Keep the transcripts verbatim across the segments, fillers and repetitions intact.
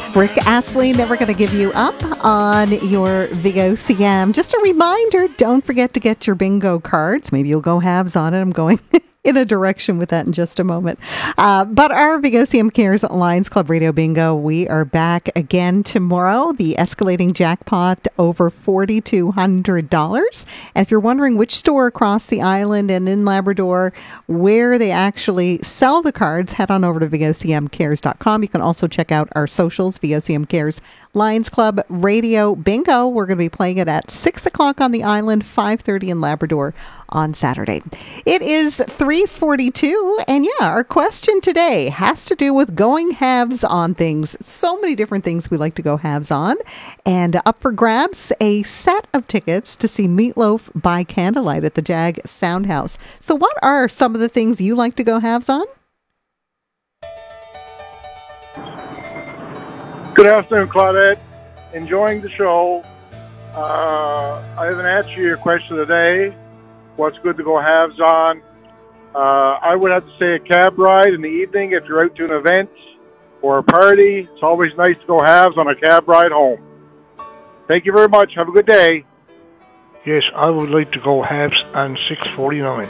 Rick Astley, Never Gonna Give You Up on your V O C M. Just a reminder, don't forget to get your bingo cards. Maybe you'll go halves on it. I'm going in a direction with that in just a moment. Uh, but our V O C M Cares Lions Club Radio Bingo, we are back again tomorrow. The escalating jackpot over four thousand two hundred dollars. And if you're wondering which store across the island and in Labrador where they actually sell the cards, head on over to V O C M cares dot com. You can also check out our socials, V O C M Cares Lions Club Radio Bingo. We're going to be playing it at six o'clock on the island, five thirty in Labrador on Saturday. It is three forty-two, and yeah, our question today has to do with going halves on things. So many different things we like to go halves on. And up for grabs, a set of tickets to see Meatloaf by candlelight at the Jag Soundhouse. So what are some of the things you like to go halves on? Good afternoon, Claudette. Enjoying the show. Uh, I have an answer to your question today. What's good to go halves on? Uh, I would have to say a cab ride in the evening if you're out to an event or a party. It's always nice to go halves on a cab ride home. Thank you very much. Have a good day. Yes, I would like to go halves on six forty-nine.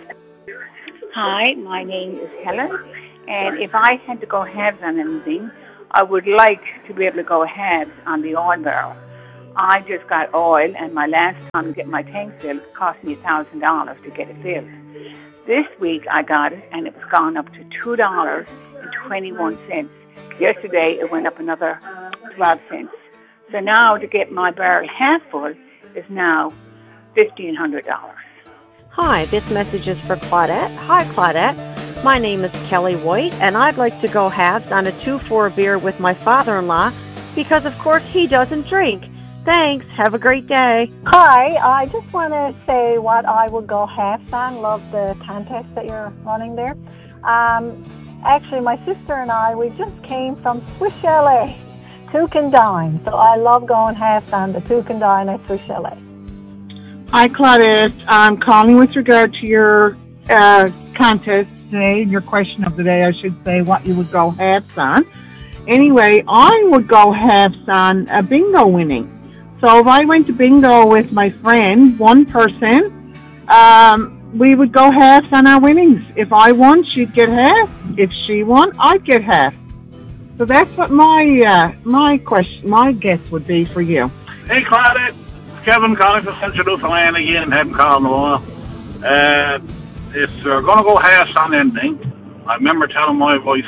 Hi, my name is Helen, and if I had to go halves on anything, I would like to be able to go halves on the oil barrel. I just got oil, and my last time to get my tank filled cost me one thousand dollars to get it filled. This week I got it, and it's gone up to two dollars and twenty-one cents. Yesterday it went up another twelve cents. So now to get my barrel half full is now fifteen hundred dollars. Hi, this message is for Claudette. Hi, Claudette. My name is Kelly White, and I'd like to go halves on a two for a beer with my father-in-law because, of course, he doesn't drink. Thanks. Have a great day. Hi. I just want to say what I would go halves on. Love the contest that you're running there. Um, actually, my sister and I, we just came from Swiss Chalet, Two-Can-Dine. So I love going halves on the Two-Can-Dine at Swiss Chalet. Hi, Claudette. I'm calling with regard to your uh, contest today, your question of the day, I should say, what you would go halves on. Anyway, I would go halves on a bingo winning. So if I went to bingo with my friend, one person, um, we would go halves on our winnings. If I won, she'd get half. If she won, I'd get half. So that's what my uh, my question, my guess would be for you. Hey, Claudette. Kevin calling from Central Newfoundland again. Haven't called in a while. Uh, if they're going to go halves on anything, I remember telling my wife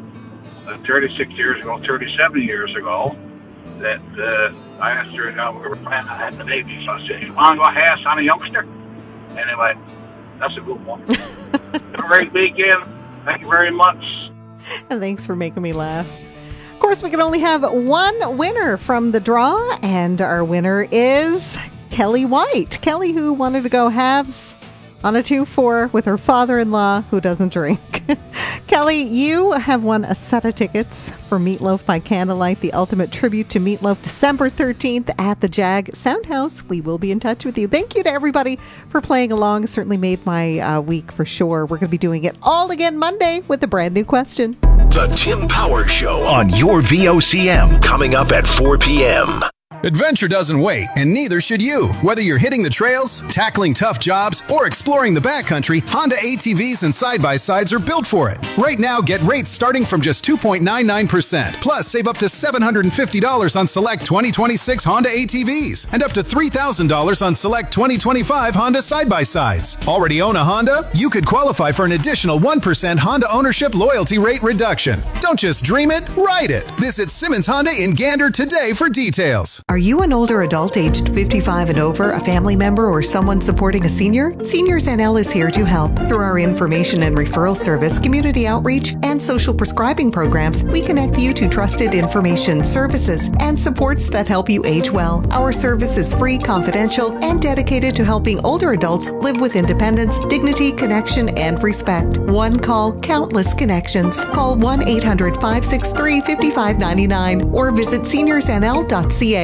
uh, thirty-six years ago, thirty-seven years ago, that uh, I asked her how we were planning on having a baby. So I said, you want to go halves on a youngster? Anyway, that's a good one. Have a great weekend. Thank you very much. And thanks for making me laugh. Of course, we can only have one winner from the draw, and our winner is Kelly White. Kelly, who wanted to go halves on a two four with her father-in-law who doesn't drink. Kelly, you have won a set of tickets for Meatloaf by Candlelight, the ultimate tribute to Meatloaf, December thirteenth at the Jag Soundhouse. We will be in touch with you. Thank you to everybody for playing along. It certainly made my uh, week for sure. We're going to be doing it all again Monday with a brand new question. The Tim Power Show on your V O C M, coming up at four p.m. Adventure doesn't wait, and neither should you. Whether you're hitting the trails, tackling tough jobs, or exploring the backcountry, Honda A T Vs and side-by-sides are built for it. Right now, get rates starting from just two point nine nine percent. Plus, save up to seven hundred fifty dollars on select twenty twenty-six Honda A T Vs and up to three thousand dollars on select twenty twenty-five Honda side-by-sides. Already own a Honda? You could qualify for an additional one percent Honda ownership loyalty rate reduction. Don't just dream it, ride it. Visit Simmons Honda in Gander today for details. Are you an older adult aged fifty-five and over, a family member, or someone supporting a senior? Seniors N L is here to help. Through our information and referral service, community outreach, and social prescribing programs, we connect you to trusted information, services, and supports that help you age well. Our service is free, confidential, and dedicated to helping older adults live with independence, dignity, connection, and respect. One call, countless connections. Call one eight hundred five six three five five nine nine or visit seniors n l dot c a.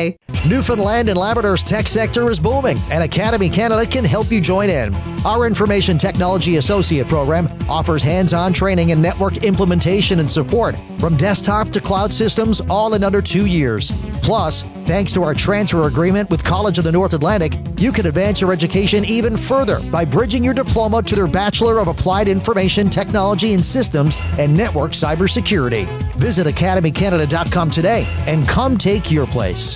Newfoundland and Labrador's tech sector is booming, and Academy Canada can help you join in. Our Information Technology Associate program offers hands-on training in network implementation and support, from desktop to cloud systems, all in under two years. Plus, thanks to our transfer agreement with College of the North Atlantic, you can advance your education even further by bridging your diploma to their Bachelor of Applied Information Technology and Systems and Network Cybersecurity. Visit academy canada dot com today and come take your place.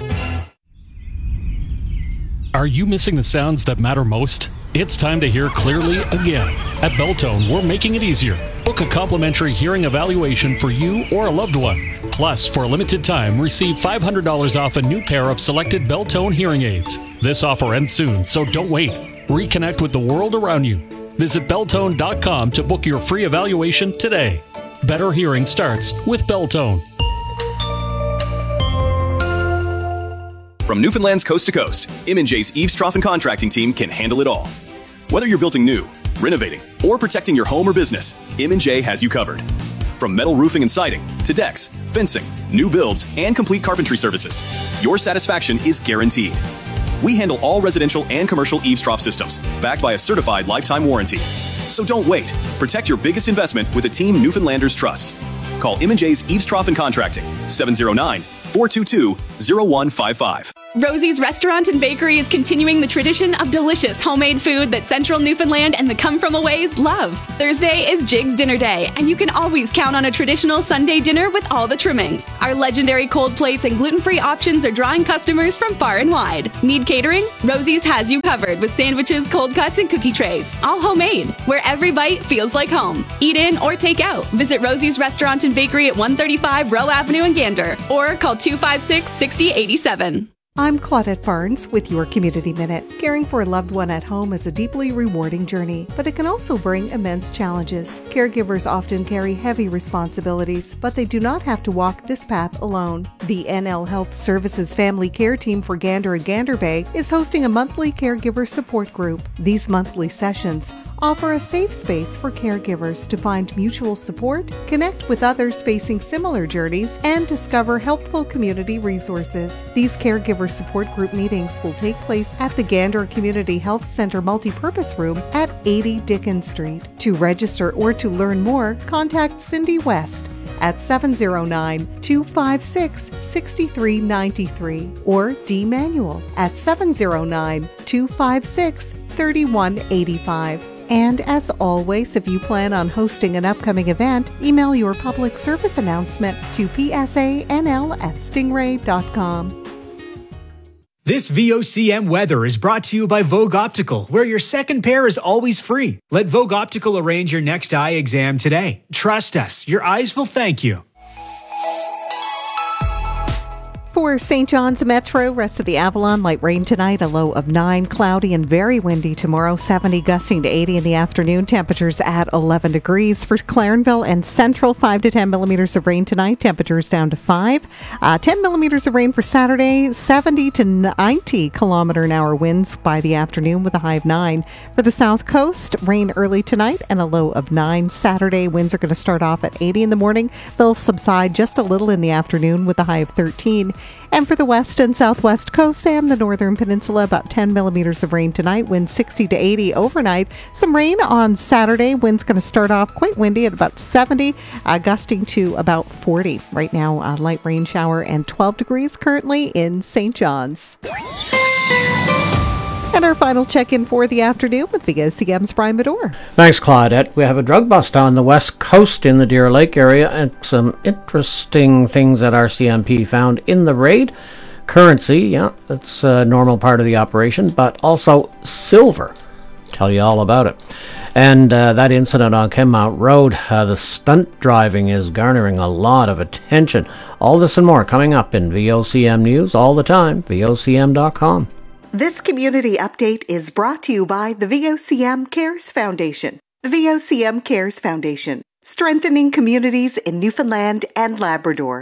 Are you missing the sounds that matter most? It's time to hear clearly again. At Beltone, we're making it easier. Book a complimentary hearing evaluation for you or a loved one. Plus, for a limited time, receive five hundred dollars off a new pair of selected Beltone hearing aids. This offer ends soon, so don't wait. Reconnect with the world around you. Visit beltone dot com to book your free evaluation today. Better hearing starts with Beltone. From Newfoundland's coast to coast, M and J's Eaves Trough and Contracting team can handle it all. Whether you're building new, renovating, or protecting your home or business, M and J has you covered. From metal roofing and siding to decks, fencing, new builds, and complete carpentry services, your satisfaction is guaranteed. We handle all residential and commercial eaves trough systems, backed by a certified lifetime warranty. So don't wait. Protect your biggest investment with a team Newfoundlanders trust. Call M and J's Eaves Trough and Contracting, seven oh nine, four two two, oh one five five. Rosie's Restaurant and Bakery is continuing the tradition of delicious homemade food that Central Newfoundland and the come-from-aways love. Thursday is Jig's Dinner Day, and you can always count on a traditional Sunday dinner with all the trimmings. Our legendary cold plates and gluten-free options are drawing customers from far and wide. Need catering? Rosie's has you covered with sandwiches, cold cuts, and cookie trays, all homemade, where every bite feels like home. Eat in or take out. Visit Rosie's Restaurant and Bakery at one thirty-five Rowe Avenue in Gander, or call two five six, six oh eight seven. I'm Claudette Barnes with your Community Minute. Caring for a loved one at home is a deeply rewarding journey, but it can also bring immense challenges. Caregivers often carry heavy responsibilities, but they do not have to walk this path alone. The N L Health Services Family Care Team for Gander and Gander Bay is hosting a monthly caregiver support group. These monthly sessions offer a safe space for caregivers to find mutual support, connect with others facing similar journeys, and discover helpful community resources. These caregiver support group meetings will take place at the Gander Community Health Center Multipurpose Room at eighty Dickens Street. To register or to learn more, contact Cindy West at seven oh nine, two five six, six three nine three or Dee Manuel at seven oh nine, two five six, three one eight five. And as always, if you plan on hosting an upcoming event, email your public service announcement to p s a n l at stingray dot com. This V O C M weather is brought to you by Vogue Optical, where your second pair is always free. Let Vogue Optical arrange your next eye exam today. Trust us, your eyes will thank you. For Saint John's Metro, rest of the Avalon, light rain tonight, a low of nine, cloudy and very windy tomorrow, seventy gusting to eighty in the afternoon, temperatures at eleven degrees. For Clarenville and Central, five to ten millimeters of rain tonight, temperatures down to five. Uh, ten millimeters of rain for Saturday, seventy to ninety kilometer an hour winds by the afternoon with a high of nine. For the South Coast, rain early tonight and a low of nine. Saturday, winds are going to start off at eighty in the morning. They'll subside just a little in the afternoon with a high of thirteen. And for the west and southwest coasts and the northern peninsula, about ten millimeters of rain tonight, winds sixty to eighty overnight. Some rain on Saturday. Wind's going to start off quite windy at about seventy, uh, gusting to about forty. Right now, a light rain shower and twelve degrees currently in Saint John's. And our final check-in for the afternoon with V O C M's Brian Medore. Thanks, Claudette. We have a drug bust on the west coast in the Deer Lake area and some interesting things that R C M P found in the raid. Currency, yeah, that's a normal part of the operation, but also silver. Tell you all about it. And uh, that incident on Kenmount Road, uh, the stunt driving is garnering a lot of attention. All this and more coming up in V O C M News all the time, V O C M dot com. This community update is brought to you by the V O C M Cares Foundation. The V O C M Cares Foundation, strengthening communities in Newfoundland and Labrador.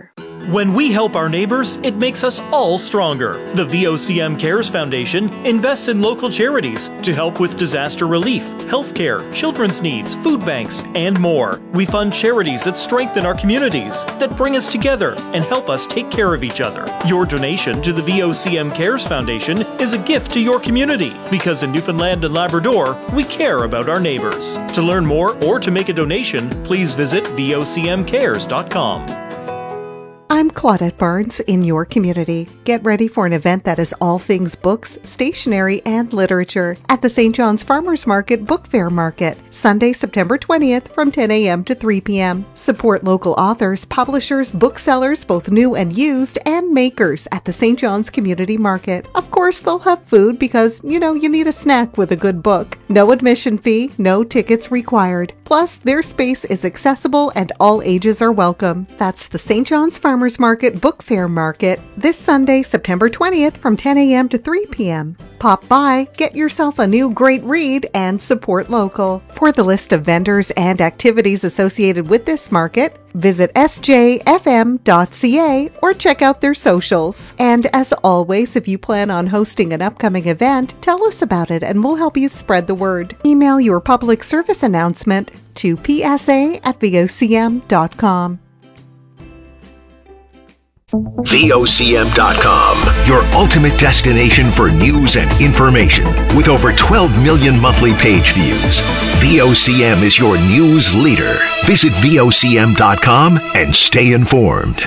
When we help our neighbors, it makes us all stronger. The V O C M Cares Foundation invests in local charities to help with disaster relief, healthcare, children's needs, food banks, and more. We fund charities that strengthen our communities, that bring us together and help us take care of each other. Your donation to the V O C M Cares Foundation is a gift to your community, because in Newfoundland and Labrador, we care about our neighbors. To learn more or to make a donation, please visit V O C M cares dot com. I'm Claudette Barnes in your community. Get ready for an event that is all things books, stationery, and literature at the Saint John's Farmers Market Book Fair Market, Sunday, September twentieth from ten a.m. to three p.m. Support local authors, publishers, booksellers, both new and used, and makers at the Saint John's Community Market. Of course, they'll have food because, you know, you need a snack with a good book. No admission fee, no tickets required. Plus, their space is accessible and all ages are welcome. That's the Saint John's Farmers Market Book Fair Market this Sunday, September twentieth from ten a.m. to three p.m. Pop by, get yourself a new great read, and support local. For the list of vendors and activities associated with this market, visit s j f m dot c a or check out their socials. And as always, if you plan on hosting an upcoming event, tell us about it and we'll help you spread the word. Email your public service announcement to p s a at v o c m dot com. V O C M dot com, your ultimate destination for news and information. With over twelve million monthly page views, V O C M is your news leader. Visit V O C M dot com and stay informed.